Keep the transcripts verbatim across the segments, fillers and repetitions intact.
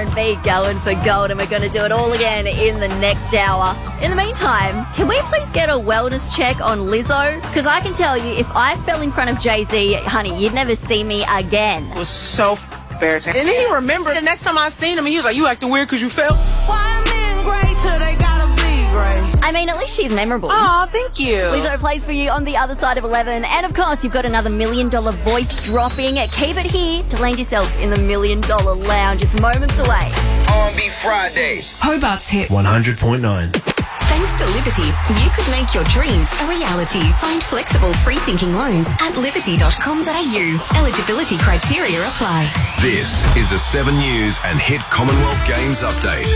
and B going for gold, and we're going to do it all again in the next hour. In the meantime, can we please get a wellness check on Lizzo? Because I can tell you, if I fell in front of Jay-Z, honey, you'd never see me again. It was so f- embarrassing. And then he remembered the next time I seen him, he was like, you acting weird because you fell? Why men great till they gotta be great? I mean, at least she's memorable. Oh, thank you. Lizzo plays for you on the other side of eleven. And of course, you've got another million dollar voice dropping. Keep it here to land yourself in the million dollar lounge. It's moments away. R and B Fridays. Hobart's hit one hundred point nine. Thanks to Liberty, you could make your dreams a reality. Find flexible, free-thinking loans at liberty dot com dot a u. Eligibility criteria apply. This is a Seven News and Hit Commonwealth Games update.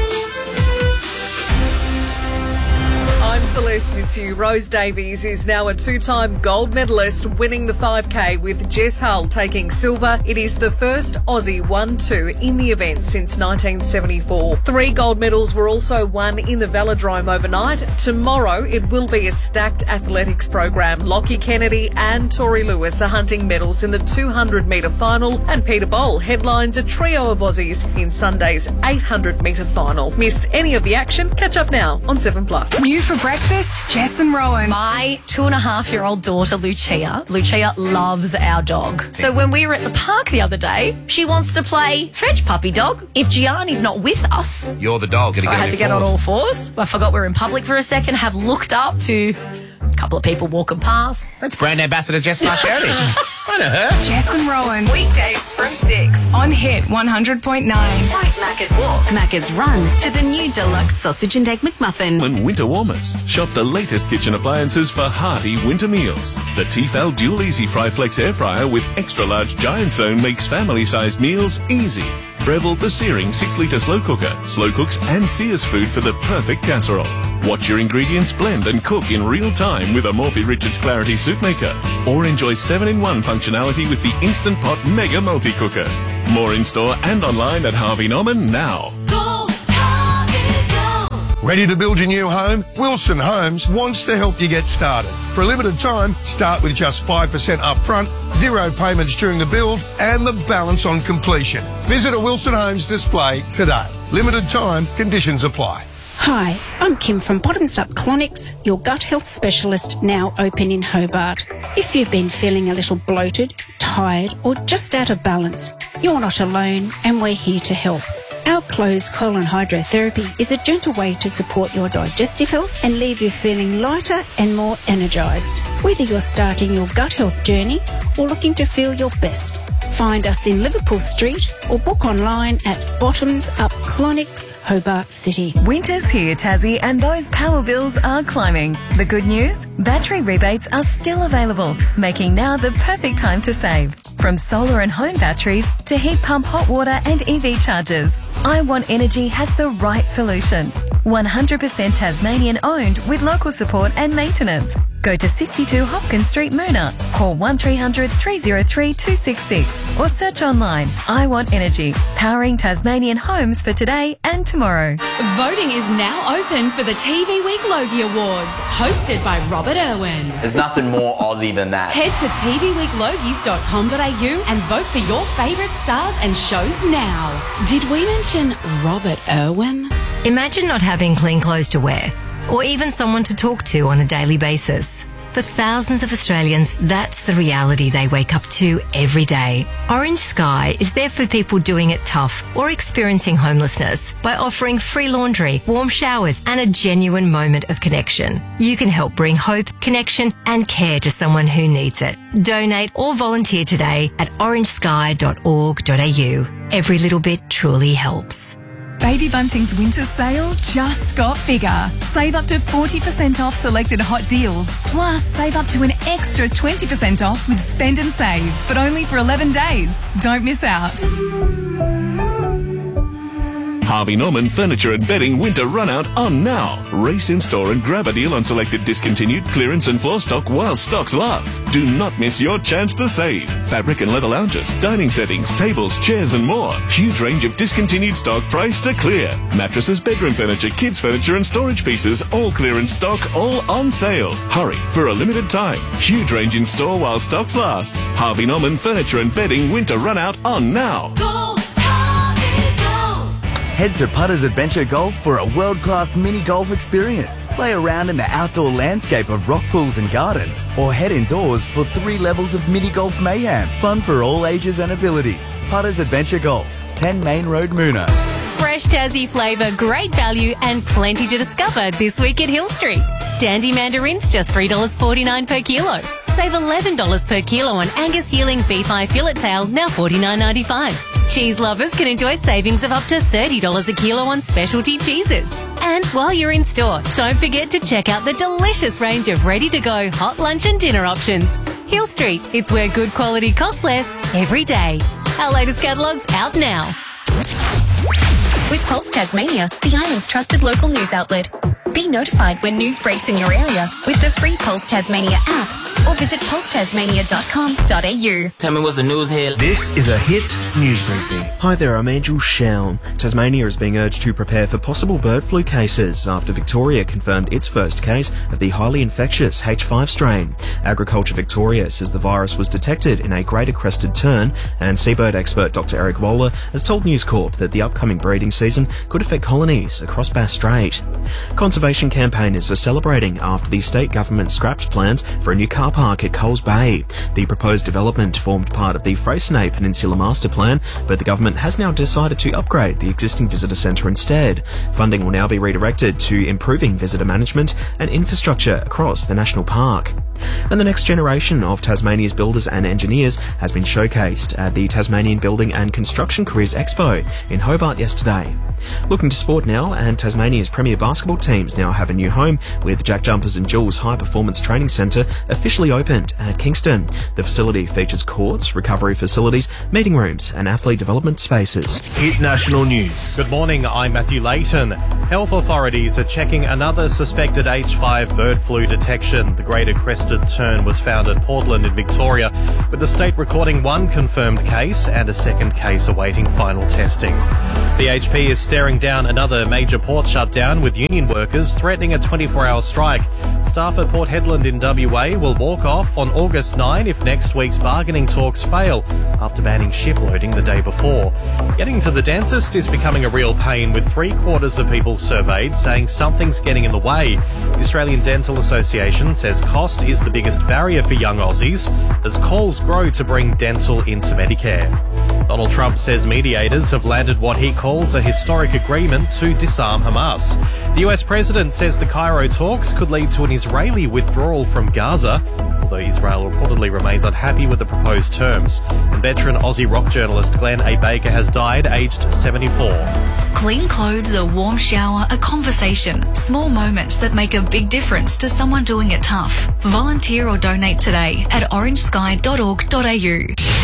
I'm Celeste Mitsu. Rose Davies is now a two-time gold medalist, winning the five K with Jess Hull taking silver. It is the first Aussie one two in the event since nineteen seventy-four. Three gold medals were also won in the velodrome overnight. Tomorrow it will be a stacked athletics program. Lockie Kennedy and Tori Lewis are hunting medals in the two hundred metre final, and Peter Bowl headlines a trio of Aussies in Sunday's eight hundred metre final. Missed any of the action? Catch up now on seven plus. New for breakfast, Jess and Rowan. My two and a half year old daughter, Lucia, Lucia loves our dog. So when we were at the park the other day, she wants to play fetch puppy dog. If Gianni's not with us, You're the dog. so I had to get on all fours. I forgot we were in public for a second, have looked up to a couple of people walking past. That's brand ambassador Jess Marshall. I know her. Jess and Rowan. Weekdays from six on Hit one hundred point nine. Like Macca's Walk, Macca's Run to the new deluxe sausage and egg McMuffin. And winter warmers. Shop the latest kitchen appliances for hearty winter meals. The Tefal Dual Easy Fry Flex Air Fryer with extra large giant zone makes family-sized meals easy. Breville the Searing six litre slow cooker. Slow cooks and sears food for the perfect casserole. Watch your ingredients blend and cook in real time with a Morphy Richards Clarity Soup Maker. Or enjoy seven in one functionality with the Instant Pot Mega Multi-Cooker. More in-store and online at Harvey Norman now. Ready to build your new home? Wilson Homes wants to help you get started. For a limited time, start with just five percent up front, zero payments during the build, and the balance on completion. Visit a Wilson Homes display today. Limited time, conditions apply. Hi, I'm Kim from Bottoms Up Clonics, your gut health specialist, now open in Hobart. If you've been feeling a little bloated, tired, or just out of balance, you're not alone, and we're here to help. Our closed colon hydrotherapy is a gentle way to support your digestive health and leave you feeling lighter and more energised. Whether you're starting your gut health journey or looking to feel your best, find us in Liverpool Street or book online at Bottoms Up Clonics, Hobart City. Winter's here, Tassie, and those power bills are climbing. The good news? Battery rebates are still available, making now the perfect time to save. From solar and home batteries to heat pump hot water and E V chargers, I Want Energy has the right solution. one hundred percent Tasmanian owned with local support and maintenance. Go to sixty-two Hopkins Street, Moona. Call one three hundred, three oh three, two six six or search online. I Want Energy, powering Tasmanian homes for today and tomorrow. Voting is now open for the T V Week Logie Awards, hosted by Robert Irwin. There's nothing more Aussie than that. Head to t v week logies dot com dot a u and vote for your favourite stars and shows now. Did we mention Robert Irwin? Imagine not having clean clothes to wear, or even someone to talk to on a daily basis. For thousands of Australians, that's the reality they wake up to every day. Orange Sky is there for people doing it tough or experiencing homelessness by offering free laundry, warm showers, and a genuine moment of connection. You can help bring hope, connection, and care to someone who needs it. Donate or volunteer today at orange sky dot org dot a u. Every little bit truly helps. Baby Bunting's winter sale just got bigger. Save up to forty percent off selected hot deals. Plus, save up to an extra twenty percent off with Spend and Save, but only for eleven days. Don't miss out. Harvey Norman Furniture and Bedding Winter Runout on now. Race in store and grab a deal on selected discontinued clearance and floor stock while stocks last. Do not miss your chance to save. Fabric and leather lounges, dining settings, tables, chairs and more. Huge range of discontinued stock priced to clear. Mattresses, bedroom furniture, kids furniture and storage pieces, all clearance stock, all on sale. Hurry for a limited time. Huge range in store while stocks last. Harvey Norman Furniture and Bedding Winter Runout on now. Go! Head to Putters Adventure Golf for a world-class mini golf experience. Play around in the outdoor landscape of rock pools and gardens, or head indoors for three levels of mini golf mayhem. Fun for all ages and abilities. Putters Adventure Golf, ten Main Road, Moona. Fresh Tassie flavour, great value and plenty to discover this week at Hill Street. Dandy mandarins just three dollars forty-nine per kilo. Save eleven dollars per kilo on Angus Yearling Beef Eye Fillet Tail, now forty-nine ninety-five. Cheese lovers can enjoy savings of up to thirty dollars a kilo on specialty cheeses. And while you're in store, don't forget to check out the delicious range of ready-to-go hot lunch and dinner options. Hill Street, it's where good quality costs less every day. Our latest catalogue's out now. With Pulse Tasmania, the island's trusted local news outlet. Be notified when news breaks in your area with the free Pulse Tasmania app or visit pulse tasmania dot com dot a u. Tell me what's the news here. This is a Hit News Briefing. Hi there, I'm Angel Shown. Tasmania is being urged to prepare for possible bird flu cases after Victoria confirmed its first case of the highly infectious H five strain. Agriculture Victoria says the virus was detected in a greater crested tern, and seabird expert Doctor Eric Waller has told News Corp that the upcoming breeding season could affect colonies across Bass Strait. Conservation campaigners are celebrating after the state government scrapped plans for a new car park at Coles Bay. The proposed development formed part of the Freycinet Peninsula Master Plan, but the government has now decided to upgrade the existing visitor centre instead. Funding will now be redirected to improving visitor management and infrastructure across the national park. And the next generation of Tasmania's builders and engineers has been showcased at the Tasmanian Building and Construction Careers Expo in Hobart yesterday. Looking to sport now, and Tasmania's premier basketball teams now have a new home, with Jack Jumpers and Jules High Performance Training Centre officially opened at Kingston. The facility features courts, recovery facilities, meeting rooms and athlete development spaces. Hit National News. Good morning, I'm Matthew Layton. Health authorities are checking another suspected H five bird flu detection. The greater crested tern was found at Portland in Victoria, with the state recording one confirmed case and a second case awaiting final testing. The H P is staring down another major port shutdown, with union workers threatening a twenty-four hour strike. Staff at Port Hedland in W A will walk off on August ninth if next week's bargaining talks fail, after banning ship loading the day before. Getting to the dentist is becoming a real pain, with three quarters of people surveyed saying something's getting in the way. The Australian Dental Association says cost is the biggest barrier for young Aussies as calls grow to bring dental into Medicare. Donald Trump says mediators have landed what he calls a historic agreement to disarm Hamas. The U S president says the Cairo talks could lead to an Israeli withdrawal from Gaza, although Israel reportedly remains unhappy with the proposed terms. And veteran Aussie rock journalist Glenn A. Baker has died, aged seventy-four. Clean clothes, a warm shower, a conversation. Small moments that make a big difference to someone doing it tough. Volunteer or donate today at orange sky dot org dot a u.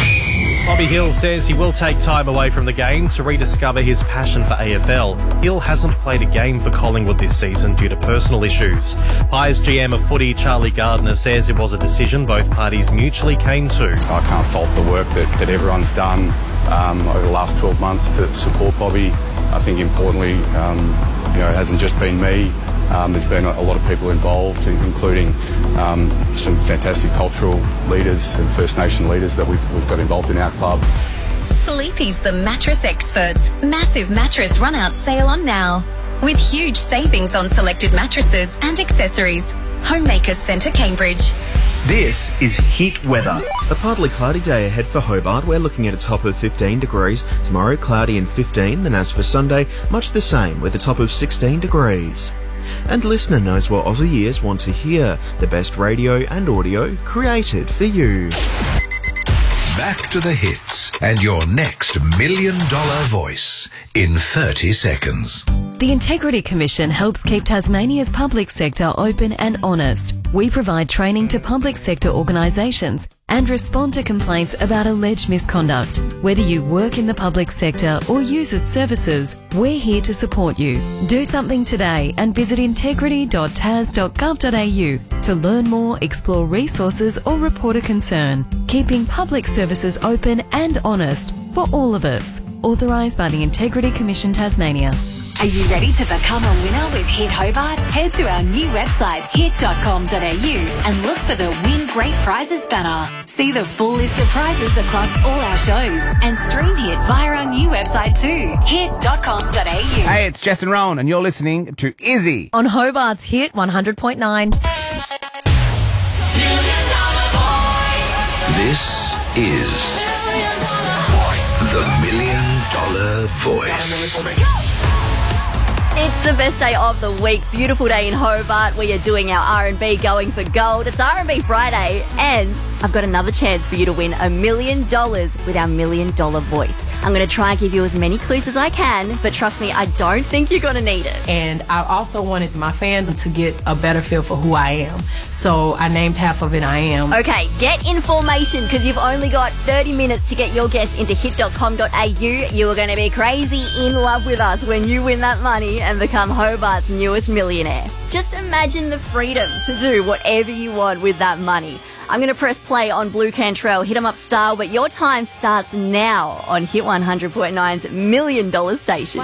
Bobby Hill says he will take time away from the game to rediscover his passion for A F L. Hill hasn't played a game for Collingwood this season due to personal issues. Pies G M of footy Charlie Gardner says it was a decision both parties mutually came to. I can't fault the work that, that everyone's done um, over the last twelve months to support Bobby. I think importantly, um, you know, it hasn't just been me. Um, there's been a lot of people involved, including um, some fantastic cultural leaders and First Nation leaders that we've, we've got involved in our club. Sleepy's the mattress experts. Massive mattress run-out sale on now. With huge savings on selected mattresses and accessories. Homemakers Centre, Cambridge. This is Hit Weather. A partly cloudy day ahead for Hobart. We're looking at a top of fifteen degrees. Tomorrow, cloudy and fifteen. Then as for Sunday, much the same with a top of sixteen degrees. And listener knows what Aussie ears want to hear. The best radio and audio created for you. Back to the hits and your next million dollar voice in thirty seconds. The Integrity Commission helps keep Tasmania's public sector open and honest. We provide training to public sector organisations and respond to complaints about alleged misconduct. Whether you work in the public sector or use its services, we're here to support you. Do something today and visit integrity dot tas dot gov dot a u to learn more, explore resources or report a concern. Keeping public services open and honest for all of us. Authorised by the Integrity Commission Tasmania. Are you ready to become a winner with Hit Hobart? Head to our new website, hit dot com dot a u, and look for the Win Great Prizes banner. See the full list of prizes across all our shows and stream Hit via our new website too, hit dot com dot a u. Hey, it's Jess and Rowan, and you're listening to Izzy on Hobart's Hit one hundred point nine. This is the Million Dollar Voice. It's the best day of the week. Beautiful day in Hobart. We are doing our R and B Going for Gold. It's R and B Friday, and I've got another chance for you to win a million dollars with our Million Dollar Voice. I'm going to try and give you as many clues as I can, but trust me, I don't think you're going to need it. And I also wanted my fans to get a better feel for who I am. So I named half of it I Am. Okay, get information, because you've only got thirty minutes to get your guess into hit dot com dot a u. You are going to be crazy in love with us when you win that money and become Hobart's newest millionaire. Just imagine the freedom to do whatever you want with that money. I'm going to press play on Blue Cantrell, hit 'em up star, but your time starts now on Hit one hundred point nine's Million Dollar Station.